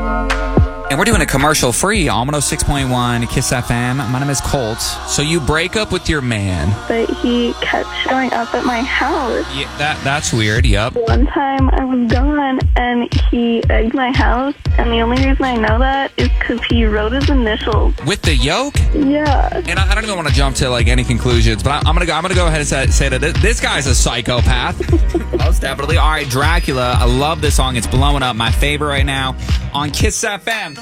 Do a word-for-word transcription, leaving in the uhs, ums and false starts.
And we're doing a commercial-free on one oh six point one Kiss F M. My name is Colt. So you break up with your man. But he kept showing up at my house. Yeah, that that's weird, yep. One time I was gone and he egged my house, and the only reason I know that is because he wrote his initials. With the yoke? Yeah. And I, I don't even want to jump to like any conclusions, but I, I'm gonna go. I'm gonna go ahead and say, say that this, this guy's a psychopath. Most definitely. All right, Dracula. I love this song. It's blowing up. My favorite right now on Kiss F M.